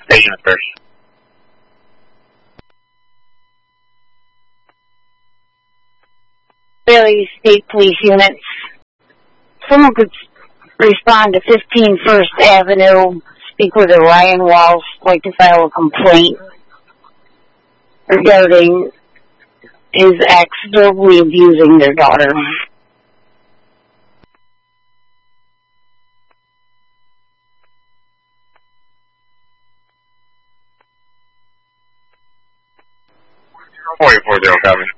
Patient first. Bailey State Police units. Someone could respond to 15 First Avenue. Speak with Ryan Walsh. Like to file a complaint regarding his ex verbally abusing their daughter. Four 40, copy.